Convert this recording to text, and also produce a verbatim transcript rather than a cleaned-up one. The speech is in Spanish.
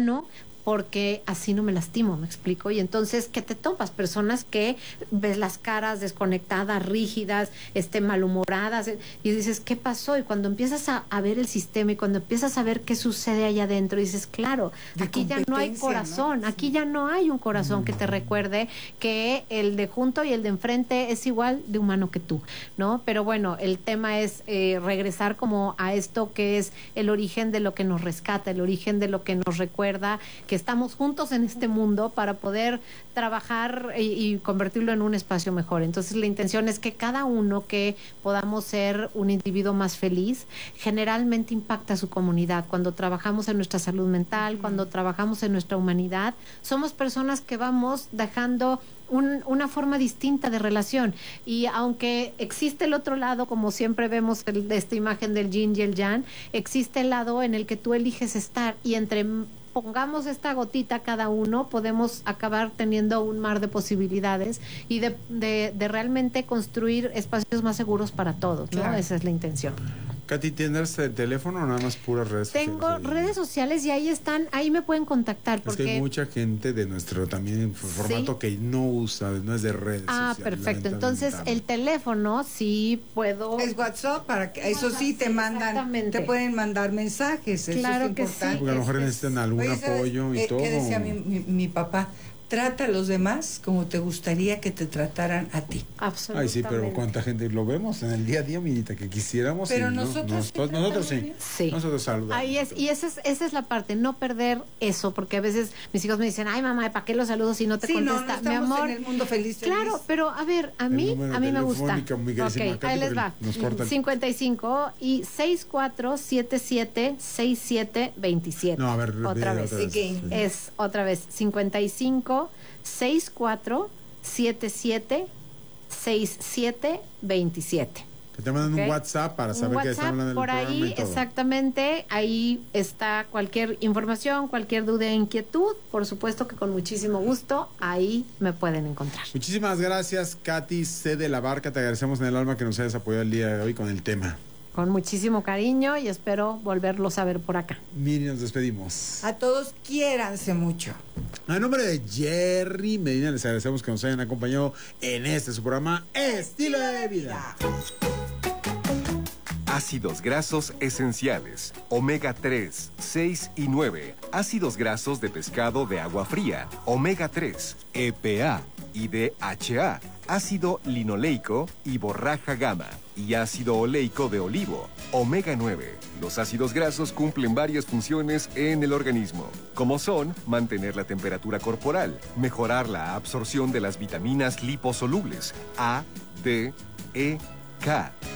sano, porque así no me lastimo, me explico. Y entonces, ¿qué te topas? Personas que ves las caras desconectadas, rígidas, este, malhumoradas, y dices, ¿qué pasó? Y cuando empiezas a, a ver el sistema y cuando empiezas a ver qué sucede allá adentro, dices, claro, de aquí ya no hay corazón, ¿no? Aquí ya no hay un corazón mm. que te recuerde que el de junto y el de enfrente es igual de humano que tú, ¿no? Pero bueno, el tema es eh, regresar como a esto que es el origen de lo que nos rescata, el origen de lo que nos recuerda que estamos juntos en este mundo para poder trabajar y, y convertirlo en un espacio mejor. Entonces la intención es que cada uno que podamos ser un individuo más feliz, generalmente impacta a su comunidad. Cuando trabajamos en nuestra salud mental, cuando trabajamos en nuestra humanidad, somos personas que vamos dejando Un, una forma distinta de relación. Y aunque existe el otro lado, como siempre vemos el, esta imagen del yin y el yang, existe el lado en el que tú eliges estar, y entre pongamos esta gotita cada uno, podemos acabar teniendo un mar de posibilidades y de, de, de realmente construir espacios más seguros para todos, ¿no? Claro. Esa es la intención. Katy, ¿tienes el teléfono o nada más puras redes Tengo sociales? Tengo redes sociales y ahí están, ahí me pueden contactar. Porque es que hay mucha gente de nuestro también formato, ¿sí?, que no usa, no es de redes ah, sociales. Ah, perfecto. Entonces, el teléfono sí puedo... Es WhatsApp, para que eso sí te mandan, te pueden mandar mensajes. Claro eso es que importante. sí. Porque a lo mejor necesitan algún Oye, apoyo y eh, todo. ¿Qué decía mi, mi, mi papá? Trata a los demás como te gustaría que te trataran a ti. Absolutamente. Ay, sí, pero cuánta gente lo vemos en el día a día, Minita, que quisiéramos. Pero y nosotros, no, sí nosotros, nosotros sí. Sí. Nosotros saludamos. Ahí es, y esa es, esa es la parte, no perder eso, porque a veces mis hijos me dicen, ay mamá, ¿para qué los saludos si no te sí, contesta? No, no mi amor. En el mundo feliz, feliz. Claro, pero a ver, a mí, a mí me gusta. Okay, ahí les va. cincuenta y cinco y sesenta y cuatro setenta y siete sesenta y siete veintisiete. No, a ver, otra vez. Otra vez. Sí. Es otra vez cincuenta y cinco sesenta y cuatro setenta y siete sesenta y siete veintisiete. Que te mandan okay. un WhatsApp para saber WhatsApp, que están hablando del por programa ahí, y todo. Exactamente, ahí está cualquier información, cualquier duda e inquietud, por supuesto que con muchísimo gusto, ahí me pueden encontrar. Muchísimas gracias, Katy C. de la Barca, te agradecemos en el alma que nos hayas apoyado el día de hoy con el tema. Con muchísimo cariño y espero volverlos a ver por acá. Miri, nos despedimos. A todos quiéranse mucho. A nombre de Jerry Medina, les agradecemos que nos hayan acompañado en este su programa Estilo de Vida. Ácidos grasos esenciales, omega tres, seis y nueve. Ácidos grasos de pescado de agua fría, omega tres, E P A y D H A. Ácido linoleico y borraja gamma. Y ácido oleico de olivo, omega nueve. Los ácidos grasos cumplen varias funciones en el organismo, como son mantener la temperatura corporal, mejorar la absorción de las vitaminas liposolubles A, D, E, K,